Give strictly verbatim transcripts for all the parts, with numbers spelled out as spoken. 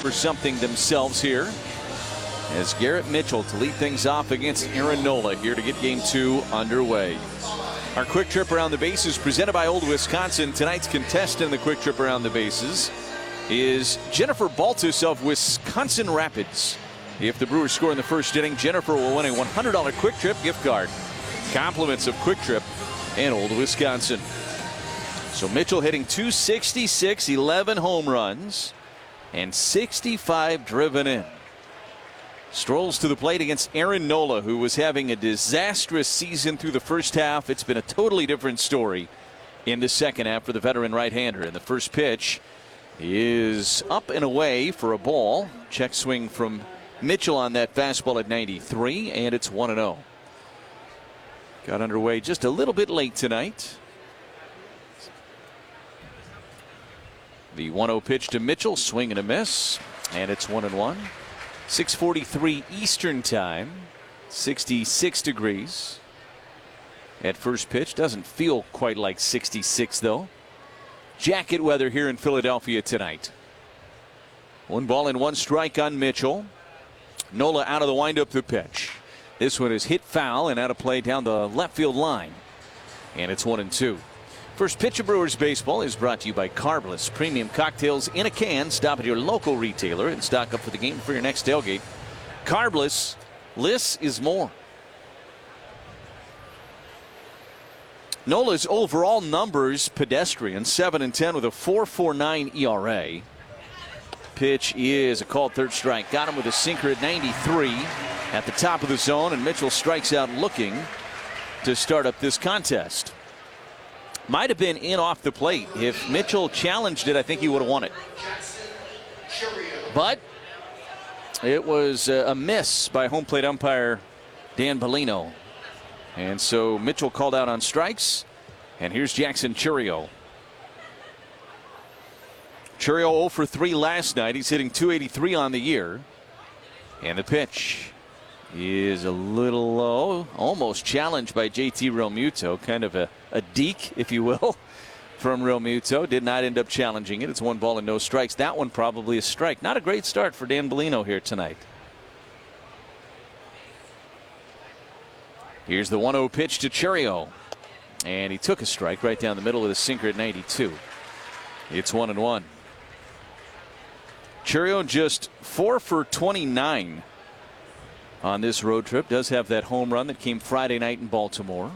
for something themselves here, as Garrett Mitchell to lead things off against Aaron Nola here to get game two underway. Our quick trip around the bases presented by Old Wisconsin. Tonight's contestant in the quick trip around the bases is Jennifer Baltus of Wisconsin Rapids. If the Brewers score in the first inning, Jennifer will win a one hundred dollar Quick Trip gift card. Compliments of Quick Trip and Old Wisconsin. So Mitchell hitting two sixty-six, eleven home runs, and sixty-five driven in. Strolls to the plate against Aaron Nola, who was having a disastrous season through the first half. It's been a totally different story in the second half for the veteran right-hander. And the first pitch is up and away for a ball. Check swing from Mitchell on that fastball at ninety-three, and it's one and oh. Got underway just a little bit late tonight. The one oh pitch to Mitchell, swing and a miss, and it's one and one. six forty-three Eastern time, sixty-six degrees at first pitch. Doesn't feel quite like sixty-six though. Jacket weather here in Philadelphia tonight. One ball and one strike on Mitchell. Nola out of the windup the pitch. This one is hit foul and out of play down the left field line. And it's one and two. First pitch of Brewers baseball is brought to you by Carbliss. Premium cocktails in a can. Stop at your local retailer and stock up for the game for your next tailgate. Carbliss, less is more. Nola's overall numbers pedestrian, seven and ten with a four point four nine E R A. Pitch is a called third strike. Got him with a sinker at ninety-three at the top of the zone, and Mitchell strikes out looking to start up this contest. Might have been in off the plate. If Mitchell challenged it, I think he would have won it. But it was a miss by home plate umpire Dan Bellino. And so Mitchell called out on strikes. And here's Jackson Chourio. Chourio oh for three last night. He's hitting two eighty-three on the year. And the pitch is a little low, almost challenged by J T Realmuto. Kind of a, a deke, if you will, from Realmuto. Did not end up challenging it. It's one ball and no strikes. That one probably a strike. Not a great start for Dan Bellino here tonight. Here's the one oh pitch to Chourio. And he took a strike right down the middle with a sinker at ninety-two. It's one and one. Chourio just four for twenty-nine on this road trip. Does have that home run that came Friday night in Baltimore.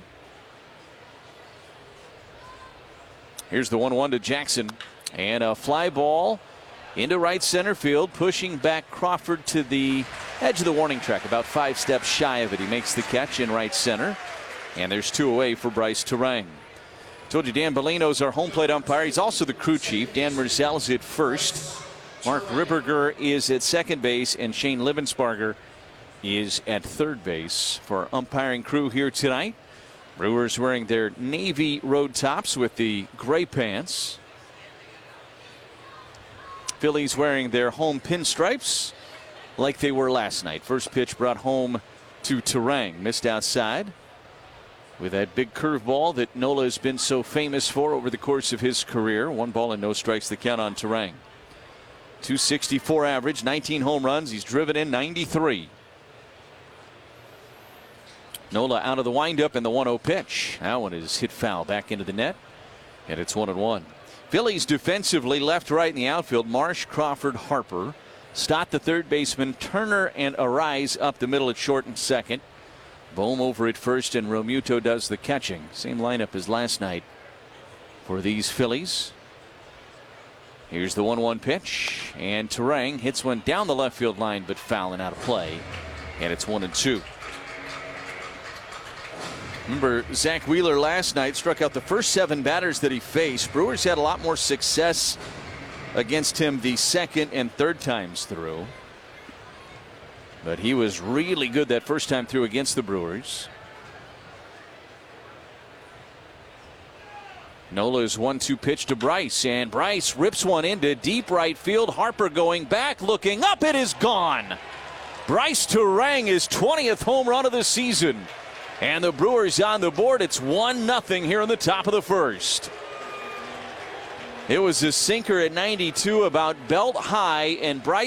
Here's the one one to Jackson. And a fly ball into right center field, pushing back Crawford to the edge of the warning track, about five steps shy of it. He makes the catch in right center. And there's two away for Bryce Turang. Told you Dan Bellino's our home plate umpire. He's also the crew chief. Dan Merzel's at first. Mark Ripperger is at second base, and Shane Livensparger is at third base for umpiring crew here tonight. Brewers wearing their navy road tops with the gray pants. Phillies wearing their home pinstripes like they were last night. First pitch brought home to Turang. Missed outside with that big curveball that Nola has been so famous for over the course of his career. One ball and no strikes the count on Turang. two sixty-four average, nineteen home runs. He's driven in ninety-three. Nola out of the windup and the one oh pitch. That one is hit foul back into the net, and it's one and one. Phillies defensively left, right in the outfield. Marsh, Crawford, Harper. Stott the third baseman. Turner and Arise up the middle at short and second. Bohm over at first, and Realmuto does the catching. Same lineup as last night for these Phillies. Here's the one one pitch, and Turang hits one down the left field line, but foul and out of play, and it's one and two. Remember, Zach Wheeler last night struck out the first seven batters that he faced. Brewers had a lot more success against him the second and third times through. But he was really good that first time through against the Brewers. Nola's one two pitch to Bryce, and Bryce rips one into deep right field. Harper going back, looking up, it is gone. Bryce Turang, his twentieth home run of the season. And the Brewers on the board. It's one nothing here in the top of the first. It was a sinker at ninety-two, about belt high, and Bryce